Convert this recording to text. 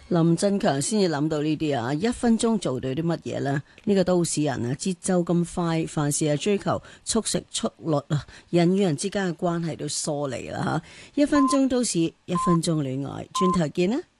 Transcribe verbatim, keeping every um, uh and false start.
林振強先至諗到呢啲啊！一分鐘做到啲乜嘢呢？呢、呢個都市人啊，節奏咁快，凡事係追求速食速率啊，人與人之間嘅關係都疏離啦嚇。一分鐘都市，一分鐘戀愛，轉頭見啦！